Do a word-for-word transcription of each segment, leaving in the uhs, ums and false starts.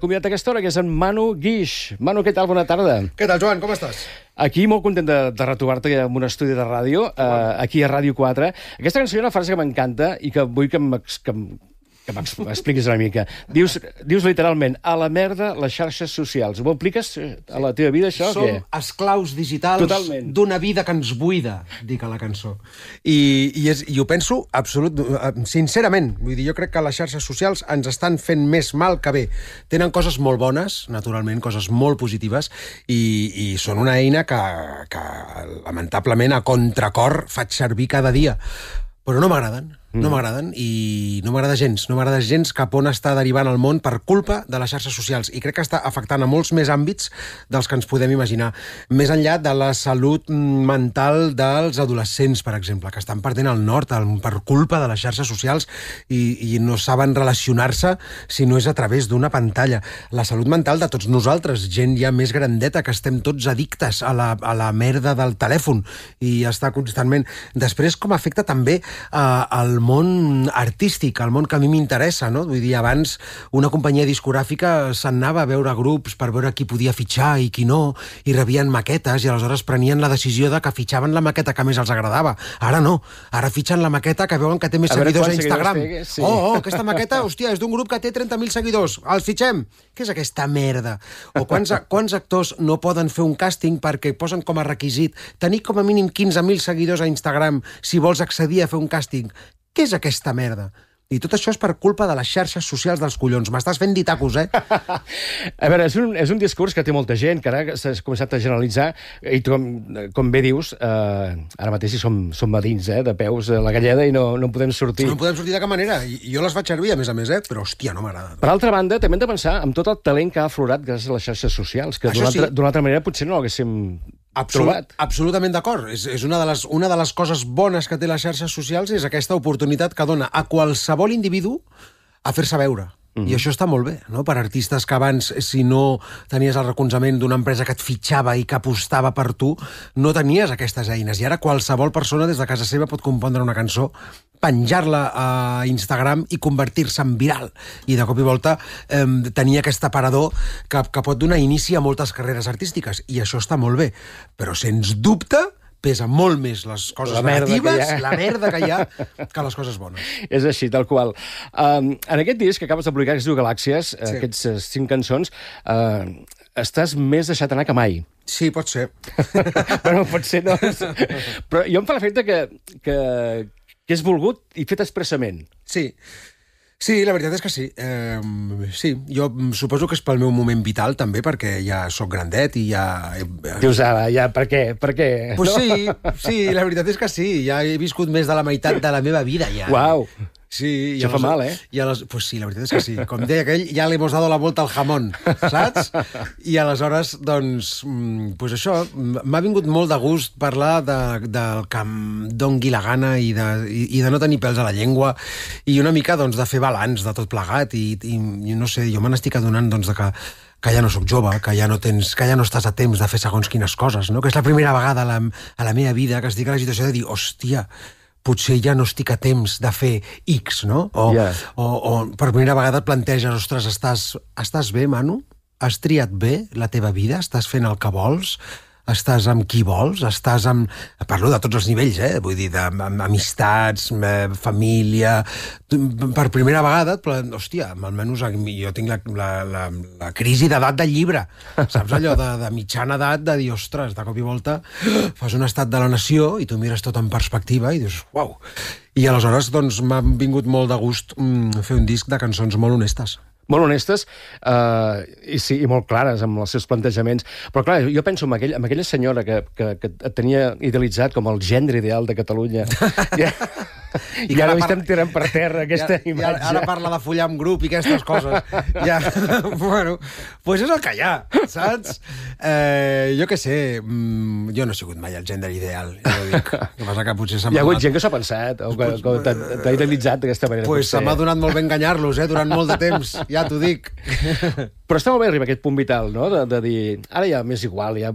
convidat a aquesta hora, que és en Manu Guix. Manu, què tal? Bona tarda. Què tal, Joan? Com estàs? Aquí molt content de, de retrobar-te en un estudi de ràdio, uh, aquí a Ràdio quatre. Aquesta cançó hi ha una frase que m'encanta i que vull que m'expliquis una mica. Dius, dius literalment, a la merda les xarxes socials. Ho apliques a la teva vida, això, Som o què? esclaus digitals d'una vida que ens buida, dic a la cançó. I, i, és, i ho penso absolut, sincerament. Vull dir, jo crec que les xarxes socials ens estan fent més mal que bé. Tenen coses molt bones, naturalment, coses molt positives, i, i són una eina que, que lamentablement a contracor faig servir cada dia. Però no m'agraden. No m'agraden i no m'agrada gens. No m'agrada gens cap on està derivant el món per culpa de les xarxes socials. I crec que està afectant a molts més àmbits dels que ens podem imaginar. Més enllà de la salut mental dels adolescents, per exemple, que estan perdent el nord per culpa de les xarxes socials i, i no saben relacionar-se si no és a través d'una pantalla. La salut mental de tots nosaltres, gent ja més grandeta, que estem tots addictes a la, a la merda del telèfon i està constantment... Després, com afecta també eh, al món artístic, el món que a mi m'interessa, no? Vull dir, abans una companyia discogràfica s'anava a veure grups per veure qui podia fitxar i qui no, i rebien maquetes i aleshores prenien la decisió de que fitxaven la maqueta que més els agradava. Ara no, ara fitxen la maqueta que veuen que té més a seguidors a Instagram. Seguidors sí. Oh, oh, aquesta maqueta, hòstia, és d'un grup que té trenta mil seguidors, els fitxem. Què és aquesta merda? O quants, quants actors no poden fer un càsting perquè posen com a requisit tenir com a mínim quinze mil seguidors a Instagram si vols accedir a fer un càsting? Què és aquesta merda? I tot això és per culpa de les xarxes socials dels collons. M'estàs fent dir tacos, eh? A veure, és un, és un discurs que té molta gent, que ara s'ha començat a generalitzar, i tu, com, com bé dius, eh, ara mateix som, som madins, eh, de peus a la galleda i no, no podem sortir. No podem sortir de cap manera. I jo les faig servir, a més a més, eh? Però, hòstia, no m'agrada. Per altra banda, també hem de pensar en tot el talent que ha aflorat gràcies a les xarxes socials, que d'una sí. altra, altra manera potser no l'haguéssim... Absolut, absolutament d'acord. És, és una, de les, una de les coses bones que té les xarxes socials és aquesta oportunitat que dona a qualsevol individu a fer-se veure. Uh-huh. I això està molt bé, no? Per artistes que abans, si no tenies el recolzament d'una empresa que et fitxava i que apostava per tu, no tenies aquestes eines. I ara qualsevol persona des de casa seva pot compondre una cançó, penjar-la a Instagram i convertir-se en viral. I de cop i volta eh, tenir aquest aparador que, que pot donar inici a moltes carreres artístiques. I això està molt bé. Però, sens dubte, pesa molt més les coses la negatives, la merda que hi ha, que les coses bones. És així, tal qual. Um, en aquest disc que acabes de publicar, que es diu Galàxies, sí. aquests uh, cinc cançons, uh, estàs més deixat anar que mai. Sí, pot ser. Bueno, pot ser, no. Però jo em fa l'efecte que, que, que és volgut i fet expressament. Sí. Sí, la veritat és que sí. Eh, sí, jo suposo que és pel meu moment vital, també, perquè ja sóc grandet i ja... Dius, ara, ja, per què? Per què? Pues no? sí, sí, la veritat és que sí. Ja he viscut més de la meitat de la meva vida, ja. Uau! Sí, això fa mal, eh? I les, pues sí, la veritat és que sí. Com deia aquell, ja li hemos dado la volta al jamón, saps? I aleshores, doncs, pues això, m'ha vingut molt de gust parlar de, del que em dongui la gana i de, i, i de no tenir pèls a la llengua i una mica, doncs, de fer balanç de tot plegat i, i, i no sé, jo me n'estic adonant, doncs, de que que ja no sóc jove, que ja no tens, que ja no estàs a temps de fer segons quines coses, no? Que és la primera vegada a la, a la meva vida que estic a la situació de dir, hòstia, potser ja no estic a temps de fer X, no? O, yeah. o, o per primera vegada et planteges, ostres, estàs, estàs bé, Manu? Has triat bé la teva vida? Estàs fent el que vols? Estàs amb qui vols? Estàs amb... Parlo de tots els nivells, eh? Vull dir, d'amistats, família... Per primera vegada, hòstia, almenys jo tinc la, la, la, la crisi d'edat del llibre. Saps allò de, de mitjana edat, de dir, ostres, de cop i volta fas un estat de la nació i tu mires tot en perspectiva i dius, uau. I aleshores, doncs, m'ha vingut molt de gust fer un disc de cançons molt honestes. Molt honestes uh, i, sí, i molt clares amb els seus plantejaments. Però, clar, jo penso en, aquell, en aquella senyora que, que, que et tenia idealitzat com el gendre ideal de Catalunya. I, I, I ara ho estem tirant per terra, aquesta ja, imatge. Ja, ara parla de follar amb grup i aquestes coses. Ja, bueno, pues és el que hi ha, saps? Eh, jo què sé, mm, jo no he sigut mai el gendre ideal, ja ho dic. Que passa que potser hi ha hagut gent que s'ha pensat, o que, que t'ha idealitzat d'aquesta manera. Pues se m'ha donat molt bé enganyar-los, eh, durant molt de temps, ja t'ho dic. Però està molt bé arribar a aquest punt vital, no?, de, de dir, ara ja m'és igual, ja,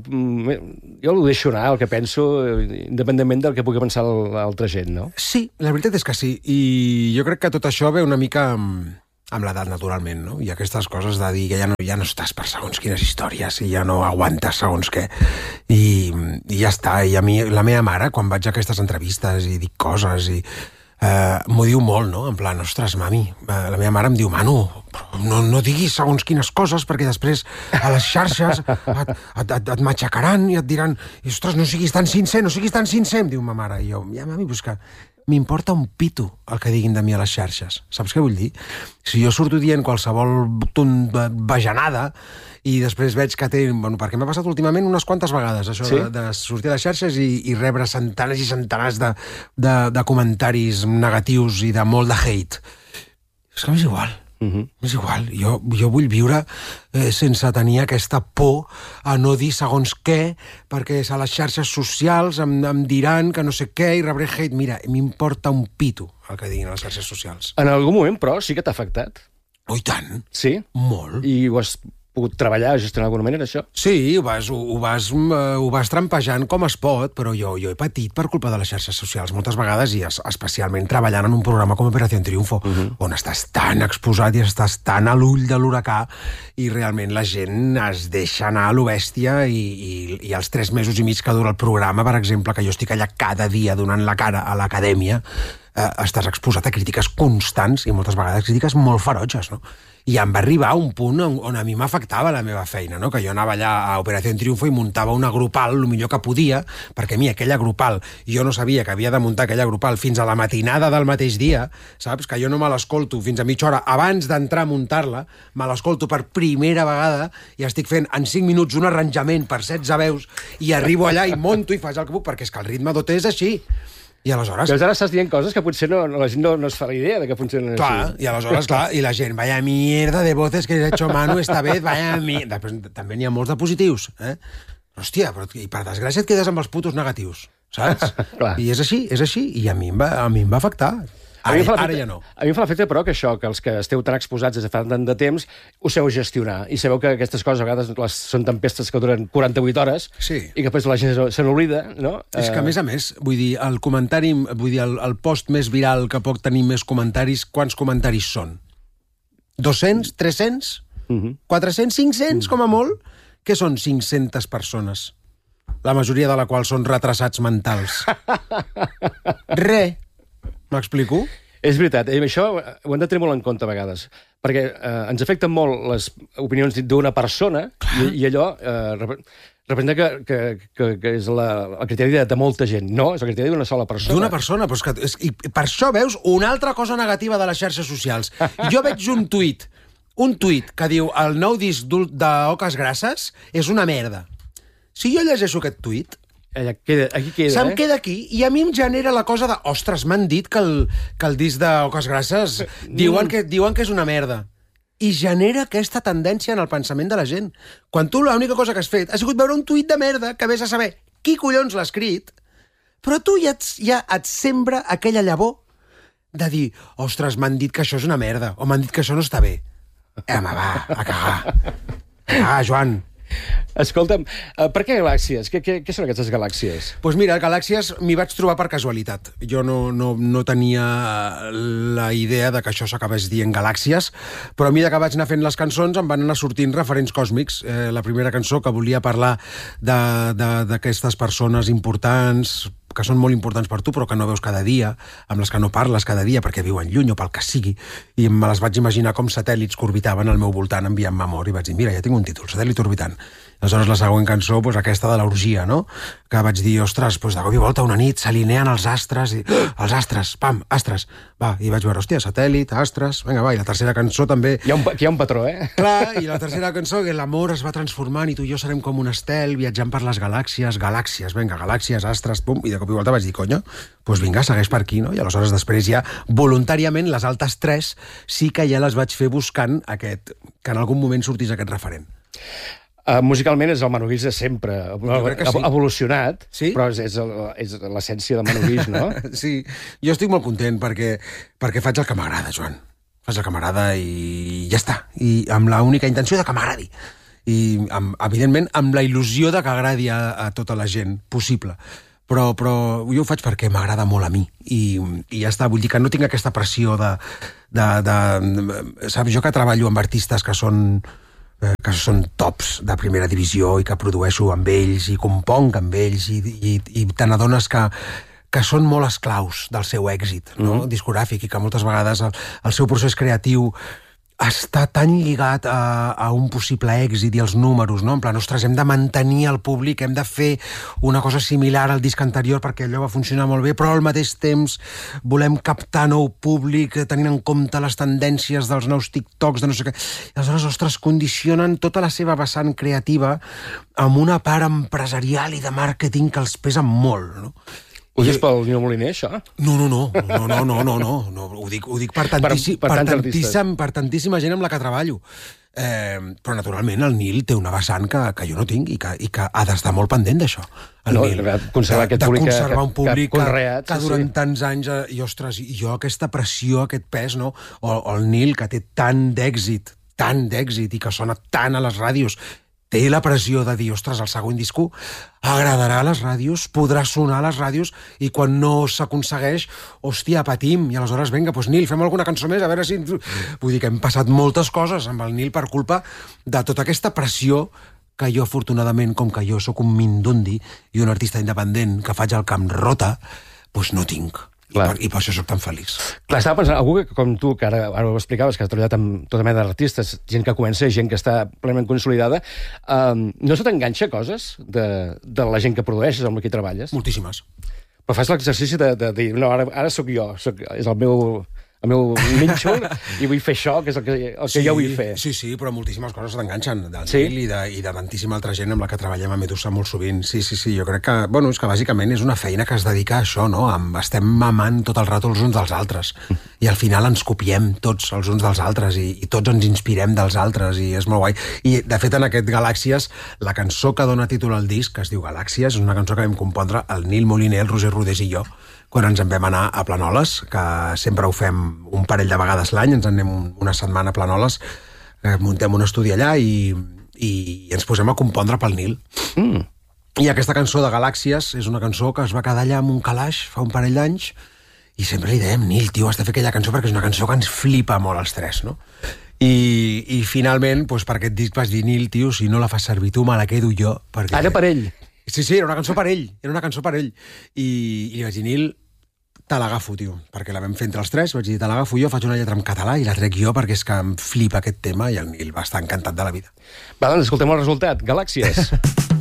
jo ho deixo anar, el que penso, independentment del que pugui pensar l'altra gent, no? Sí, la veritat és que sí, i jo crec que tot això ve una mica amb l'edat, naturalment, no? I aquestes coses de dir que ja no, ja no estàs per segons quines històries i ja no aguantes segons què. I, i ja està. I a mi, la meva mare, quan vaig a aquestes entrevistes i dic coses, i eh, m'ho diu molt, no? En plan, ostres, mami, eh, la meva mare em diu, Manu, no, no diguis segons quines coses perquè després a les xarxes et, et, et, et matxacaran i et diran, ostres, no siguis tan sincer, no siguis tan sincer, em diu ma mare. I jo, ja, mami, pues que m'importa un pito el que diguin de mi a les xarxes. Saps què vull dir? Si jo surto dient qualsevol bajanada i després veig que té... Bueno, perquè m'ha passat últimament unes quantes vegades, això sí? de, de sortir a les xarxes i, i rebre centenars i centenars de, de, de comentaris negatius i de molt de hate. És que m'és igual. Uh-huh. És igual, jo, jo vull viure eh, sense tenir aquesta por a no dir segons què, perquè a les xarxes socials em, em diran que no sé què i rebré hate. Mira, m'importa un pito el que diguin a les xarxes socials. En algun moment, però, sí que t'ha afectat. Oh, i tant. Sí? Molt. I ho has pogut treballar, gestionar d'alguna manera, això? Sí, ho vas, ho, ho, vas, ho vas trampejant com es pot, però jo, jo he patit per culpa de les xarxes socials moltes vegades, i es, especialment treballant en un programa com Operació Triunfo, uh-huh. on estàs tan exposat i estàs tan a l'ull de l'huracà, i realment la gent es deixa anar a lo bèstia, i, i, i els tres mesos i mig que dura el programa, per exemple, que jo estic allà cada dia donant la cara a l'acadèmia, eh, estàs exposat a crítiques constants, i moltes vegades crítiques molt ferotges, no? I em va arribar un punt on, on a mi m'afectava la meva feina, no? Que jo anava allà a Operació Triunfo i muntava una grupal el millor que podia, perquè a mi aquella grupal, jo no sabia que havia de muntar aquella grupal fins a la matinada del mateix dia, saps? Que jo no me l'escolto fins a mitja hora abans d'entrar a muntar-la, me l'escolto per primera vegada i estic fent en cinc minuts un arranjament per setze veus i arribo allà i monto i faig el que puc, perquè és que el ritme d'O T és així. I aleshores... Però ara estàs dient coses que potser no, la gent no, no es fa la idea de que funcionen clar, així. I aleshores, clar, i la gent, vaya mierda de voces que has hecho Manu esta vez, vaya mierda. Després també n'hi ha molts de positius, eh? Hòstia, però i per desgràcia et quedes amb els putos negatius, saps? I és així, és així, i a mi em va, a mi em va afectar. Ara, ara ja no. A mi em fa l'efecte, però, que això, que els que esteu tan exposats des de fa tant de temps, ho sabeu gestionar, i sabeu que aquestes coses a vegades les, són tempestes que duren quaranta-vuit hores, sí. I que després la gent se n'oblida, no? És que, a més a més, vull dir, el comentari, vull dir, el, el post més viral que pot tenir més comentaris, quants comentaris són? dos-cents? tres-cents? Uh-huh. quatre-cents? cinc-cents, com a molt? Què són cinc-centes persones? La majoria de la qual són retrasats mentals. Re. M'explico? És veritat, i això ho hem de tenir molt en compte a vegades, perquè eh, ens afecten molt les opinions d'una persona, i, i allò eh, representa que, que, que, que és la, el criteri de, de molta gent. No, és el criteri d'una sola persona. D'una persona, però és que, és, i per això veus una altra cosa negativa de les xarxes socials. Jo veig un tuit, un tuit que diu el nou disc d'Oques Grasses és una merda. Si jo llegeixo aquest tuit, Allà queda, aquí queda, se'm eh? queda aquí, i a mi em genera la cosa de ostres, m'han dit que el, que el disc d'Oques Grasses diuen que, diuen que és una merda. I genera aquesta tendència en el pensament de la gent. Quan tu l'única cosa que has fet ha sigut veure un tuit de merda que vés a saber qui collons l'ha escrit, però tu ja et, ja et sembra aquella llavor de dir, ostres, m'han dit que això és una merda, o m'han dit que això no està bé. Home, va, a cagar. Ah, Joan. Escolta'm, uh, per què galàxies? Què, què, què són aquestes galàxies? Doncs pues mira, galàxies m'hi vaig trobar per casualitat. Jo no, no, no tenia la idea de que això s'acabés dient galàxies, però a mesura que vaig anar fent les cançons em van anar sortint referents còsmics. Eh, la primera cançó que volia parlar d'aquestes persones importants, que són molt importants per tu, però que no veus cada dia, amb les que no parles cada dia perquè viuen lluny o pel que sigui, i me les vaig imaginar com satèl·lits que orbitaven al meu voltant enviant-me amor, i vaig dir, mira, ja tinc un títol, satèl·lit orbitant. Aleshores, la següent cançó, doncs, aquesta de l'orgia, no? Que vaig dir, ostres, doncs, de cop i volta una nit s'alinean els astres, i oh, els astres, pam, astres, va, i vaig veure, hòstia, satèl·lit, astres, vinga, va, i la tercera cançó també... Hi ha un, hi ha un patró, eh? Clar, i la tercera cançó, que l'amor es va transformant i tu i jo serem com un estel viatjant per les galàxies, galàxies, vinga, galàxies, astres, pum, i de cop i volta vaig dir, coño, doncs vinga, segueix per aquí, no? I aleshores després ja, voluntàriament, les altres tres sí que ja les vaig fer buscant aquest, que en algun moment sortís aquest referent. Uh, musicalment és el Manu Guix de sempre, ha sí. evolucionat, sí? Però és, és, és l'essència del Manu Guix, no? Sí, jo estic molt content perquè, perquè faig el que m'agrada, Joan. Faig el que m'agrada i ja està. I amb l'única intenció de que m'agradi. I, amb, evidentment, amb la il·lusió de que agradi a, a tota la gent possible. però, però jo ho faig perquè m'agrada molt a mi, i, i ja està, vull dir que no tinc aquesta pressió de... de, de, de saps, jo que treballo amb artistes que són que són tops de primera divisió i que produeixo amb ells i componc amb ells i, i, i te n'adones que, que són molt esclaus del seu èxit, no? Mm-hmm. discogràfic, i que moltes vegades el, el seu procés creatiu està tan lligat a, a un possible èxit i els números, no? En plan, ostres, hem de mantenir el públic, hem de fer una cosa similar al disc anterior perquè allò va funcionar molt bé, però al mateix temps volem captar nou públic tenint en compte les tendències dels nous TikToks, de no sé què. I aleshores, ostres, condicionen tota la seva vessant creativa amb una part empresarial i de màrqueting que els pesa molt, no? Ho dius pel Nil Moliner, això? No, no, no, no, no, no, no, no, no. Ho dic, ho dic per, tantíssim, per, per, per, tantíssim, per tantíssima gent amb la que treballo. Eh, però, naturalment, el Nil té una vessant que, que jo no tinc i que, i que ha d'estar molt pendent d'això. El no, Nil, conservar de, aquest de públic conservar que, un públic que, conreat, que, que sí, durant sí. tants anys... I, ostres, jo aquesta pressió, aquest pes, no? O, o el Nil, que té tant d'èxit, tant d'èxit i que sona tant a les ràdios, té la pressió de dir, ostres, el següent disco agradarà a les ràdios, podrà sonar a les ràdios, i quan no s'aconsegueix, hòstia, patim, i aleshores, vinga, doncs Nil, fem alguna cançó més, a veure si... Vull dir que hem passat moltes coses amb el Nil per culpa de tota aquesta pressió que jo, afortunadament, com que jo sóc un mindundi i un artista independent que faig el camp rota, doncs no tinc. I per, I per això soc tan feliç. Clar, estava pensant, algú que, com tu, que ara, ara ho explicaves, que has treballat amb tota mena d'artistes, gent que comença, gent que està plenament consolidada, um, no se t'enganxa coses de, de la gent que produeixes, amb la que treballes? Moltíssimes. Però fas l'exercici de, de dir, no, ara, ara sóc jo, soc, és el meu... el meu nínxol, i vull fer això, que és el que, el que sí, jo vull fer. Sí, sí, però moltíssimes coses t'enganxen, del sí? Nil i de, i de tantíssima altra gent amb la que treballem a Medusa molt sovint. Sí, sí, sí, jo crec que, bueno, és que bàsicament és una feina que es dedica a això, no? Estem mamant tot el rato els uns dels altres, i al final ens copiem tots els uns dels altres, i, i tots ens inspirem dels altres, i és molt guai. I, de fet, en aquest Galàxies, la cançó que dona títol al disc, que es diu Galàxies, és una cançó que vam compondre el Nil Moliner, el Roger Rodés i jo, quan ens en vam anar a Planoles, que sempre ho fem un parell de vegades l'any, ens en anem una setmana a Planoles, eh, muntem un estudi allà i, i ens posem a compondre pel Nil. Mm. I aquesta cançó de Galàxies és una cançó que es va quedar allà amb un calaix fa un parell d'anys, i sempre li dèiem, Nil, tio, has de fer aquella cançó perquè és una cançó que ens flipa molt als tres, no? I, i finalment, doncs, per aquest disc vas dir, Nil, tio, si no la fas servir tu, me la quedo jo. Perquè... Ara per ell. Sí, sí, era una cançó per ell, era una cançó per ell. I, i li vaig dir, Nil, te l'agafo, tio, perquè la vam fer entre els tres, vaig dir, te l'agafo jo, faig una lletra en català i la trec jo perquè és que em flipa aquest tema, i el Nil va estar encantat de la vida. Va, doncs escoltem el resultat. Galàxies.